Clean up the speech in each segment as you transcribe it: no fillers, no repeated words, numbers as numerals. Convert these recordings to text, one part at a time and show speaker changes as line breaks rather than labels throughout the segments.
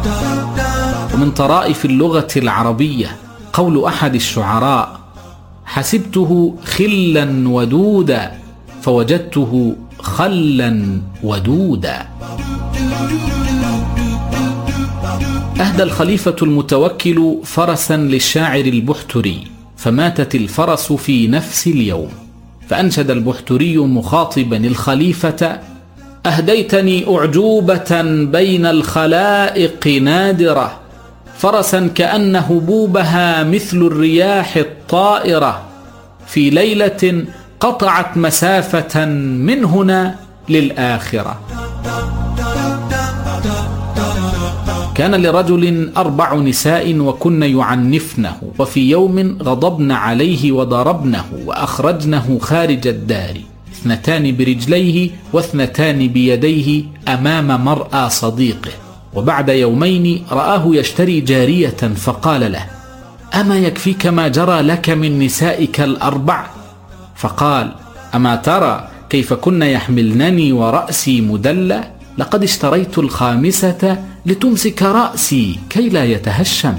ومن طرائف اللغة العربية قول أحد الشعراء: حسبته خلا ودودا فوجدته خلا ودودا. أهدى الخليفة المتوكل فرسا للشاعر البحتري، فماتت الفرس في نفس اليوم، فأنشد البحتري مخاطبا الخليفة: أهديتني أعجوبة بين الخلائق نادرة، فرسا كأن هبوبها مثل الرياح الطائرة، في ليلة قطعت مسافة من هنا للآخرة. كان لرجل 4 نساء وكن يعنفنه، وفي يوم غضبن عليه وضربنه وأخرجنه خارج الدار، 2 برجليه و2 بيديه أمام مرأى صديقه. وبعد يومين رآه يشتري جارية فقال له: أما يكفيك ما جرى لك من نسائك ال4؟ فقال: أما ترى كيف كن يحملنني ورأسي مدلى؟ لقد اشتريت 5 لتمسك رأسي كي لا يتهشم.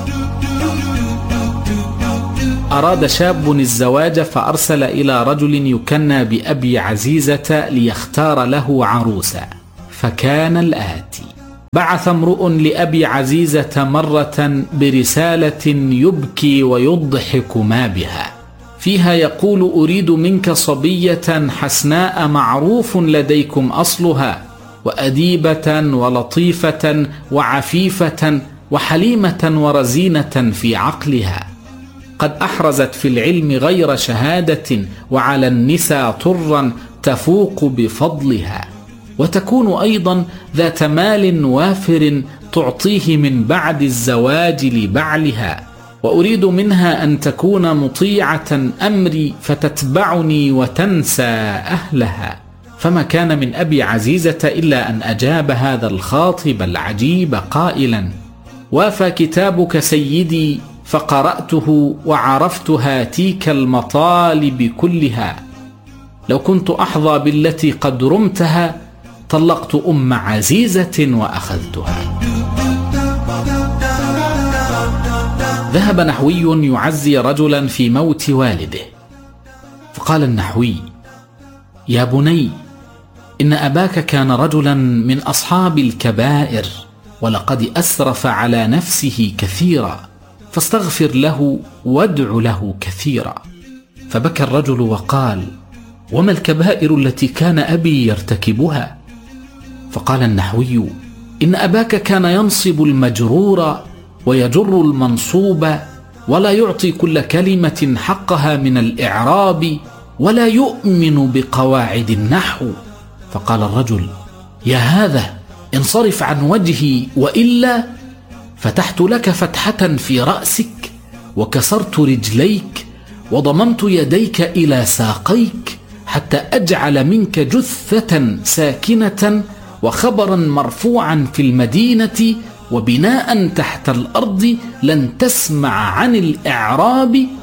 أراد شاب الزواج فأرسل إلى رجل يكنى بأبي عزيزة ليختار له عروسا، فكان الآتي: بعث امرؤ لأبي عزيزة مرة برسالة يبكي ويضحك ما بها، فيها يقول: أريد منك صبية حسناء معروف لديكم أصلها، وأديبة ولطيفة وعفيفة وحليمة ورزينة في عقلها، قد أحرزت في العلم غير شهادة، وعلى النساء طرا تفوق بفضلها، وتكون أيضا ذات مال وافر تعطيه من بعد الزواج لبعلها، وأريد منها أن تكون مطيعة أمري فتتبعني وتنسى أهلها. فما كان من أبي عزيزة إلا أن أجاب هذا الخاطب العجيب قائلا: وافى كتابك سيدي فقرأته وعرفت هاتيك المطالب كلها، لو كنت أحظى بالتي قد رمتها طلقت أم عزيزة وأخذتها. ذهب نحوي يعزي رجلا في موت والده، فقال النحوي: يا بني، إن أباك كان رجلا من أصحاب الكبائر، ولقد أسرف على نفسه كثيرا، فاستغفر له وادع له كثيرا. فبكى الرجل وقال: وما الكبائر التي كان أبي يرتكبها؟ فقال النحوي: إن أباك كان ينصب المجرور ويجر المنصوب، ولا يعطي كل كلمة حقها من الإعراب، ولا يؤمن بقواعد النحو. فقال الرجل: يا هذا انصرف عن وجهي، وإلا فتحت لك فتحة في رأسك، وكسرت رجليك، وضممت يديك إلى ساقيك، حتى أجعل منك جثة ساكنة وخبرا مرفوعا في المدينة وبناء تحت الأرض لن تسمع عن الإعراب